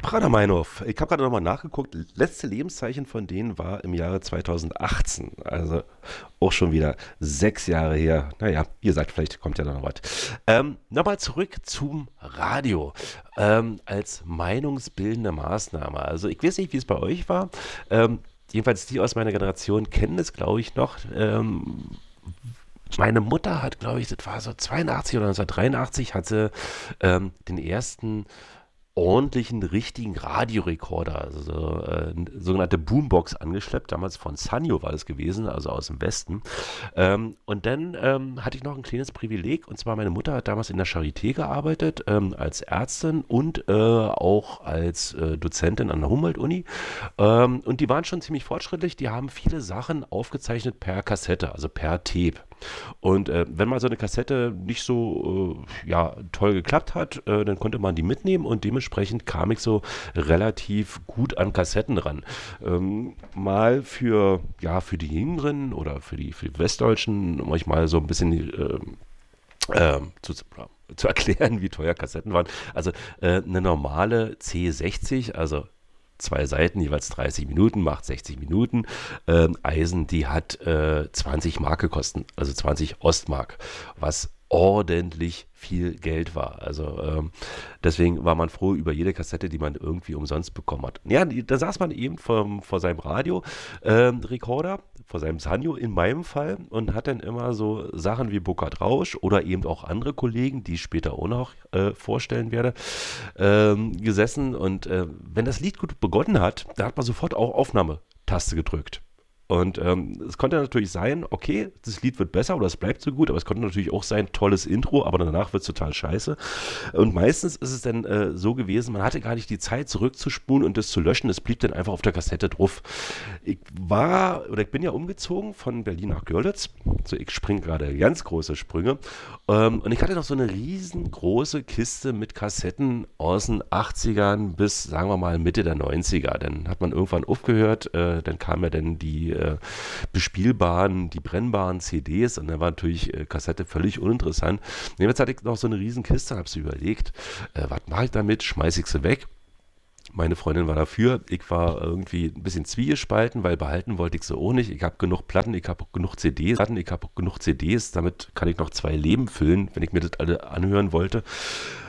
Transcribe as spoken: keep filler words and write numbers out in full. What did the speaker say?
Radomeinhof, ich habe gerade nochmal nachgeguckt, letzte Lebenszeichen von denen war im Jahre zweitausendachtzehn, also auch schon wieder sechs Jahre her. Naja, ihr sagt, vielleicht kommt ja noch was. Ähm, nochmal zurück zum Radio ähm, als meinungsbildende Maßnahme. Also ich weiß nicht, wie es bei euch war. Ähm, jedenfalls die aus meiner Generation kennen es, glaube ich, noch. Ähm, meine Mutter hat, glaube ich, das war so zweiundachtzig oder neunzehnhundertdreiundachtzig, hatte ähm, den ersten ordentlichen, richtigen Radiorekorder, also so, äh, eine sogenannte Boombox angeschleppt, damals von Sanyo war das gewesen, also aus dem Westen. Ähm, und dann ähm, hatte ich noch ein kleines Privileg, und zwar meine Mutter hat damals in der Charité gearbeitet, ähm, als Ärztin und äh, auch als äh, Dozentin an der Humboldt-Uni. Ähm, und die waren schon ziemlich fortschrittlich, die haben viele Sachen aufgezeichnet per Kassette, also per Tape. Und äh, wenn mal so eine Kassette nicht so äh, ja, toll geklappt hat, äh, dann konnte man die mitnehmen und dementsprechend kam ich so relativ gut an Kassetten ran. Ähm, mal für, ja, für die Jüngeren oder für die, für die Westdeutschen, um euch mal so ein bisschen äh, ähm, zu, zu erklären, wie teuer Kassetten waren. Also äh, eine normale C sechzig, also zwei Seiten, jeweils dreißig Minuten, macht sechzig Minuten. Ähm, Eisen, die hat äh, zwanzig Mark gekostet, also zwanzig Ostmark, was ordentlich viel Geld war. Also ähm, deswegen war man froh über jede Kassette, die man irgendwie umsonst bekommen hat. Ja, die, da saß man eben vor, vor seinem Radio-Rekorder, vor seinem Sanyo in meinem Fall, und hat dann immer so Sachen wie Burkhard Rausch oder eben auch andere Kollegen, die ich später auch noch äh, vorstellen werde, ähm, gesessen. Und äh, wenn das Lied gut begonnen hat, da hat man sofort auch Aufnahmetaste gedrückt. Und ähm, es konnte natürlich sein, okay, das Lied wird besser oder es bleibt so gut, aber es konnte natürlich auch sein, tolles Intro, aber danach wird es total scheiße. Und meistens ist es dann äh, so gewesen, man hatte gar nicht die Zeit zurückzuspulen und das zu löschen, es blieb dann einfach auf der Kassette drauf. Ich war, oder ich bin ja umgezogen von Berlin nach Görlitz, so ich springe gerade ganz große Sprünge, ähm, und ich hatte noch so eine riesengroße Kiste mit Kassetten aus den achtzigern bis, sagen wir mal, Mitte der neunziger. Dann hat man irgendwann aufgehört, äh, dann kam ja dann die äh, bespielbaren, die brennbaren C Ds, und dann war natürlich äh, Kassette völlig uninteressant. Und jetzt hatte ich noch so eine riesen Kiste, habe sie überlegt, äh, was mache ich damit, schmeiße ich sie weg. Meine Freundin war dafür, ich war irgendwie ein bisschen zwiegespalten, weil behalten wollte ich sie auch nicht. Ich habe genug Platten, ich habe auch genug C Ds, Platten, ich habe auch genug C Ds, damit kann ich noch zwei Leben füllen, wenn ich mir das alle anhören wollte.